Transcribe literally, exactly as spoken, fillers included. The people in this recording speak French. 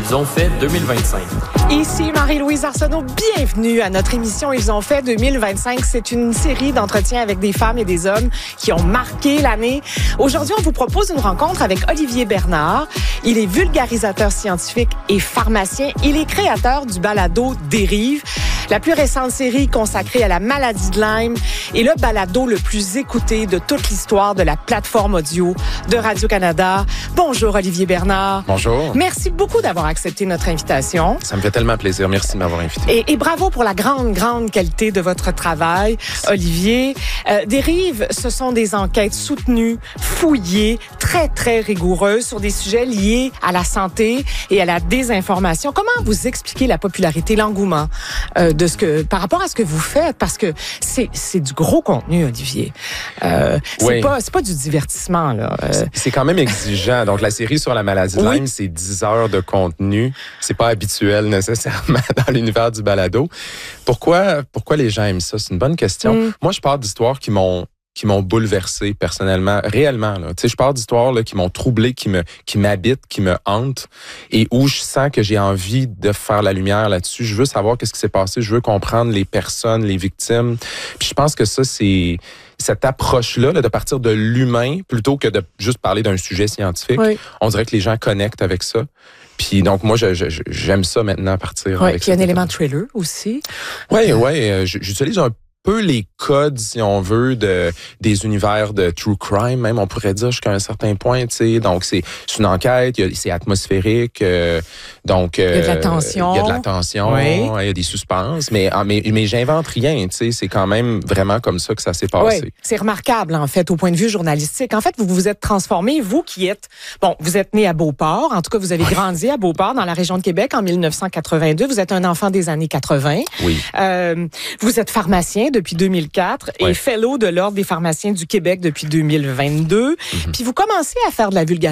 Ils ont fait deux mille vingt-cinq. Ici Marie-Louise Arsenault, bienvenue à notre émission Ils ont fait deux mille vingt-cinq. C'est une série d'entretiens avec des femmes et des hommes qui ont marqué l'année. Aujourd'hui, on vous propose une rencontre avec Olivier Bernard. Il est vulgarisateur scientifique et pharmacien. Il est créateur du balado Dérive, la plus récente série consacrée à la maladie de Lyme et le balado le plus écouté de toute l'histoire de la plateforme audio de Radio-Canada. Bonjour Olivier Bernard. Bonjour. Merci beaucoup d'avoir accepté notre invitation. Ça me fait tellement plaisir. Merci de m'avoir invité. Et, et bravo pour la grande, grande qualité de votre travail, Olivier. Euh, Dérive, ce sont des enquêtes soutenues, fouillées, très, très rigoureuses sur des sujets liés à la santé et à la désinformation. Comment vous expliquez la popularité, l'engouement euh, de ce que, par rapport à ce que vous faites? Parce que c'est, c'est du gros contenu, Olivier. Euh, c'est oui. pas, c'est pas du divertissement, là. Euh... C'est, c'est quand même exigeant. Donc, la série sur la maladie de Lyme, oui. c'est dix heures de contenu. C'est pas habituel, nécessairement, dans l'univers du balado. Pourquoi, pourquoi les gens aiment ça? C'est une bonne question. Mm. Moi, je parle d'histoires qui m'ont qui m'ont bouleversé personnellement, réellement. Là. Tu sais, je parle d'histoires là, qui m'ont troublé, qui me qui m'habitent, qui me hantent, et où je sens que j'ai envie de faire la lumière là-dessus. Je veux savoir qu'est-ce qui s'est passé. Je veux comprendre les personnes, les victimes. Puis je pense que ça, c'est cette approche-là, là, de partir de l'humain, plutôt que de juste parler d'un sujet scientifique. Oui. On dirait que les gens connectent avec ça. Puis donc, moi, je, je, j'aime ça maintenant, partir ouais, avec puis il y a un élément de thriller aussi. Oui, oui. J'utilise un peu les codes, si on veut, de des univers de true crime, même, on pourrait dire jusqu'à un certain point, tu sais. Donc, c'est, c'est une enquête, il y a, c'est atmosphérique, euh, donc... Euh, il y a de la tension. Il y a de la tension, oui. Il y a des suspens, mais, mais, mais j'invente rien, tu sais. C'est quand même vraiment comme ça que ça s'est passé. Oui, c'est remarquable, en fait, au point de vue journalistique. En fait, vous vous êtes transformé, vous qui êtes... Bon, vous êtes né à Beauport, en tout cas, vous avez grandi à Beauport, dans la région de Québec, en dix-neuf cent quatre-vingt-deux. Vous êtes un enfant des années quatre-vingt. Oui. Euh, vous êtes pharmacien depuis deux mille quatre et ouais. fellow de l'Ordre des pharmaciens du Québec depuis deux mille vingt-deux. Mm-hmm. Puis vous commencez à faire de la vulgarisation